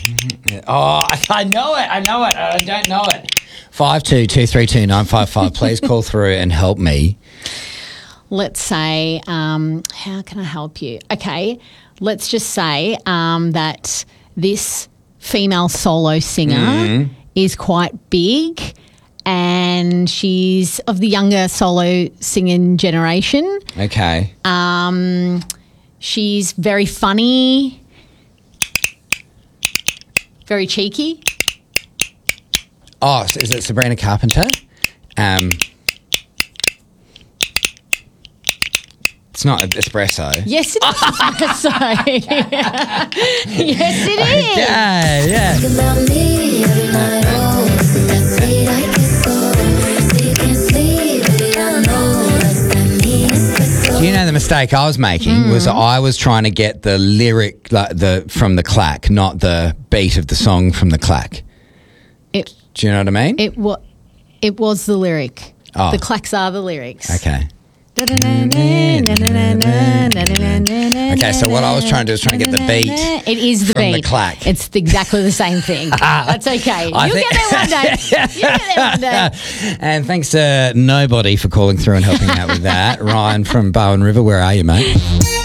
Oh, I know it. I don't know it. 52232955. Please call through and help me. Let's say, how can I help you? Okay, let's just say that this female solo singer is quite big and she's of the younger solo singing generation. Okay. She's very funny, very cheeky. Oh, is it Sabrina Carpenter? It's not espresso. Yes, it is espresso. Yes, it is. Yeah. Do you know the mistake I was making was I was trying to get the lyric from the clack, not the beat of the song from the clack. Do you know what I mean? It was the lyric. Oh. The clacks are the lyrics. Okay. Okay, so what I was trying to do is trying to get the beat. It is the from beat. The clack. It's exactly the same thing. That's okay. You'll get there one day. You'll get there one day. And thanks to nobody for calling through and helping out with that. Ryan from Bowen River, where are you, mate?